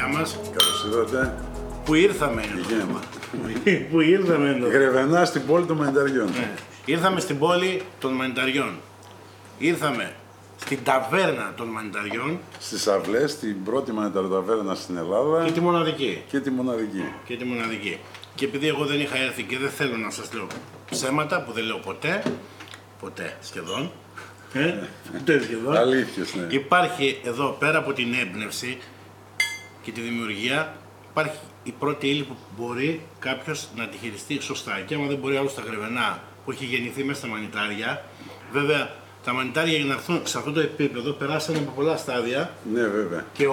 γεια μας. Καλώς ήρθατε. Πού ήρθαμε? Πού ήρθαμε εδώ? Γρεβενά στην πόλη των Μανιταριών. Ήρθαμε στην πόλη των Μανιταριών. Ήρθαμε στην ταβέρνα των Μανιταριών. Στις Αυλές, την πρώτη μανιταροταβέρνα στην Ελλάδα. Και τη μοναδική. Και τη μοναδική. Και τη μοναδική. Και επειδή εγώ δεν είχα έρθει και δεν θέλω να σας λέω ψέματα που δεν λέω ποτέ, ποτέ σχεδόν, ποτέ σχεδόν, Αλήθειες, ναι. υπάρχει εδώ πέρα από την έμπνευση και τη δημιουργία, υπάρχει η πρώτη ύλη που μπορεί κάποιος να τη χειριστεί σωστά. Και άμα δεν μπορεί άλλο στα Γρεβενά που έχει γεννηθεί μέσα στα μανιτάρια, βέβαια τα μανιτάρια για να έρθουν σε αυτό το επίπεδο περάσανε από πολλά στάδια. Ναι, βέβαια. Και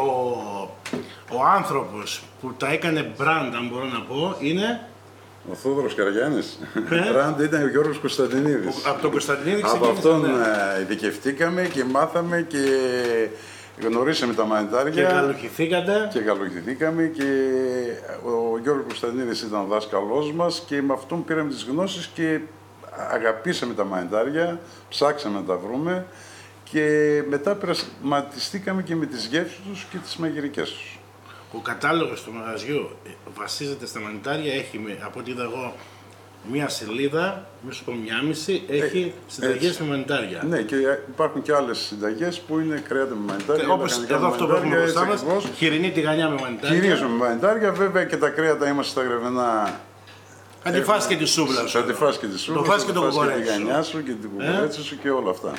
ο άνθρωπος που τα έκανε brand, αν μπορώ να πω, είναι... Ο Θόδωρος Καραγιάννης. Μπραντ ήταν ο Γιώργος Κωνσταντινίδης. Από τον Κωνσταντινίδη Από ξεκίνησε. αυτόν ειδικευτήκαμε και μάθαμε και γνωρίσαμε τα μανιτάρια. Και γαλουχηθήκατε. Και γαλουχηθήκαμε και ο Γιώργος Κωνσταντινίδης ήταν ο δάσκαλός μας και με αυτόν πήραμε τις γνώσεις και αγαπήσαμε τα μανιτάρια, ψάξαμε να τα βρούμε και μετά πειραματιστήκαμε και με τις γεύσεις τους και τις μαγειρικές τους. Ο κατάλογος του μαγαζιού βασίζεται στα μανιτάρια, έχει, από ό,τι είδα εγώ, μία σελίδα, μη σου πω μία μισή, έχει συνταγές με μανιτάρια. Ναι, και υπάρχουν και άλλες συνταγές που είναι κρέατα με μανιτάρια. Όπως εδώ αυτό που έχουμε μπροστά μας, χοιρινή τηγανιά με μανιτάρια. Κυρίως με μανιτάρια, βέβαια και τα κρέατα είμαστε στα Γρεβενά. Θα τη φας και τη σούβλα σου. Θα τη φας και τη σούβλα, το φας και το τη τηγανιά σου και την κουκουρέτσα σου και όλα αυτά.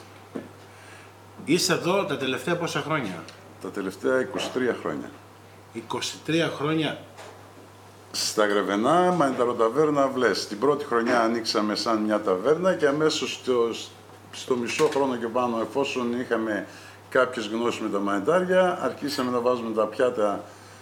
Είσαι εδώ τα τελευταία πόσα χρόνια? Τα τελευταία 23 χρόνια. 23 χρόνια. Στα Γρεβενά, μανιταροταβέρνα Αυλές. Την πρώτη χρονιά ανοίξαμε σαν μια ταβέρνα και αμέσως στο μισό χρόνο και πάνω, εφόσον είχαμε κάποιες γνώσεις με τα μανιτάρια, αρχίσαμε να βάζουμε τα πιάτα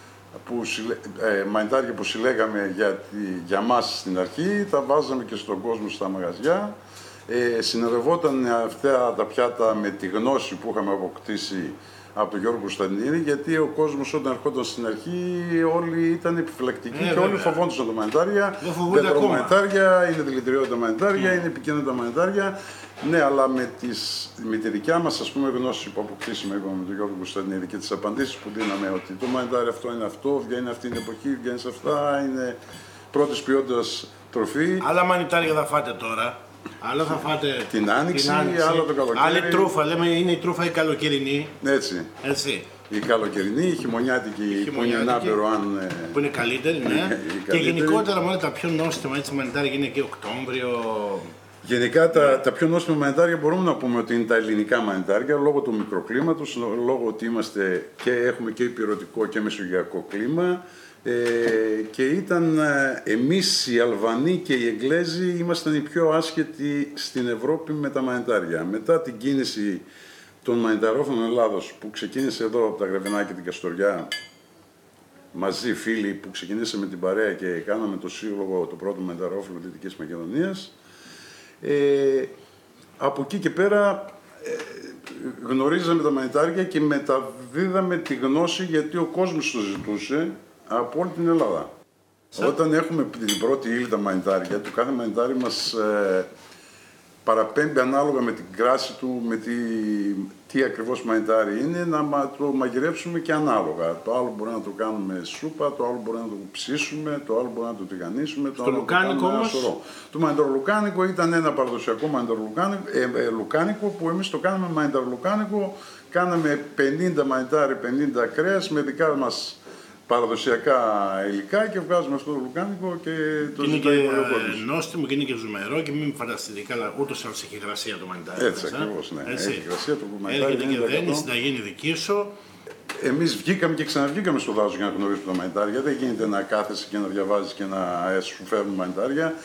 μανιτάρια που συλλέγαμε για μας στην αρχή, τα βάζαμε και στον κόσμο στα μαγαζιά. Συνοδευόταν αυτά τα πιάτα με τη γνώση που είχαμε αποκτήσει από τον Γιώργο Κωνσταντινίδη, γιατί ο κόσμος όταν ερχόταν στην αρχή όλοι ήταν επιφυλακτικοί και όλοι φοβόντουσαν τα μανιτάρια. Δεν τρώω μανιτάρια, είναι δηλητηριώδη τα μανιτάρια, είναι επικίνδυνα τα μανιτάρια. Ναι, αλλά με τη δικιά μας γνώση που αποκτήσαμε με τον Γιώργο Κωνσταντινίδη και τις απαντήσεις που δίναμε ότι το μανιτάρι αυτό είναι αυτό, βγαίνει αυτή την εποχή, βγαίνει σε αυτά, είναι πρώτης ποιότητας τροφή. Άλλα μανιτάρια θα φάτε τώρα. Άλλα θα φάτε την άνοιξη, άλλο το καλοκαίρι. Άλλη τρούφα, λέμε είναι η τρούφα η καλοκαιρινή. Έτσι. Η καλοκαιρινή, η χειμωνιάτικη που είναι ανάπηρο αν... Που είναι καλύτερη, ναι. Και γενικότερα μόνο τα πιο νόστιμα μανιτάρια είναι και Οκτώβριο. Γενικά τα πιο νόστιμα μανιτάρια μπορούμε να πούμε ότι είναι τα ελληνικά μανιτάρια λόγω του μικροκλίματος, λόγω ότι είμαστε και έχουμε και υπηρετικό και μεσογειακό κλίμα. Και ήταν εμείς οι Αλβανοί και οι Εγγλέζοι ήμασταν οι πιο άσχετοι στην Ευρώπη με τα μανιτάρια. Μετά την κίνηση των μανιταρόφωνων Ελλάδος που ξεκίνησε εδώ από τα Γρεβενά και την Καστοριά, μαζί φίλοι που ξεκινήσαμε την παρέα και κάναμε το σύλλογο, το πρώτο μανιταρόφωνο Δυτικής Μακεδονίας, από εκεί και πέρα γνωρίζαμε τα μανιτάρια και μεταδίδαμε τη γνώση γιατί ο κόσμος το ζητούσε από όλη την Ελλάδα. Όταν έχουμε την πρώτη ύλη τα μανιτάρια, το κάθε μανιτάρι μας παραπέμπει ανάλογα με την κράση του, με τι ακριβώς μανιτάρι είναι, να το μαγειρέψουμε και ανάλογα. Το άλλο μπορεί να το κάνουμε σούπα, το άλλο μπορεί να το ψήσουμε, το άλλο μπορεί να το τηγανίσουμε, το άλλο λουκάνικο όμως. Το μανιταρολουκάνικο ήταν ένα παραδοσιακό μανιταρολουκάνικο που εμείς το κάναμε μανιταρολουκάνικο, κάναμε 50 μανιτάρι, 50 κρέας με δικά μας παραδοσιακά υλικά και βγάζουμε αυτό το λουκάνικο και το ζητάει ο κόσμος. Είναι νόστιμο και είναι και ζουμερό και μην φανταστείτε, αλλά ούτως ή άλλως έχει υγρασία το μανιτάρι. Έτσι ακριβώς, ναι. Έχει υγρασία το μανιτάρι. Έρχεται και δένει, συνταγή είναι δική σου. Εμείς βγήκαμε και ξαναβγήκαμε στο δάσος για να γνωρίσουμε τα μανιτάρια. Δεν γίνεται να κάθεσαι και να διαβάζεις και να σου φέρνουν μανιτάρια.